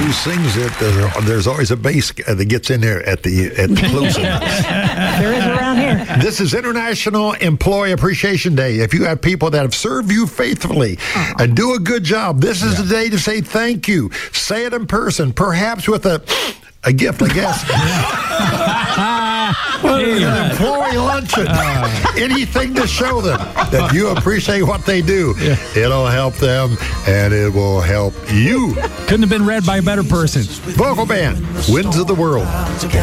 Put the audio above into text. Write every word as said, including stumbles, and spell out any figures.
who sings it, uh, there's always a bass that gets in there at the at the closing. There is around here. This is International Employee Appreciation Day. If you have people that have served you faithfully uh-huh. and do a good job, this is yeah. the day to say thank you. Say it in person, perhaps with a a gift, I guess. An employee luncheon. Uh, Anything to show them that you appreciate what they do. Yeah. It'll help them, and it will help you. Couldn't have been read by a better person. Vocal band, Winds of the World.